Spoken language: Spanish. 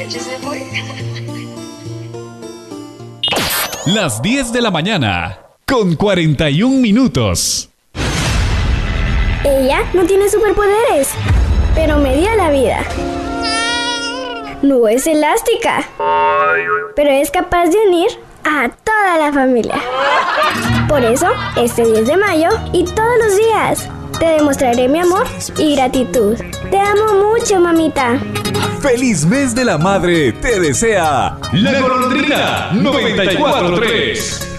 Ya se fue. Las 10 de la mañana, con 41 minutos. Ella no tiene superpoderes, pero me dio la vida. No es elástica, pero es capaz de unir a toda la familia. Por eso, este 10 de mayo y todos los días, te demostraré mi amor y gratitud. Te amo mucho, mamita. ¡Feliz mes de la madre! Te desea La Golondrina 94.3.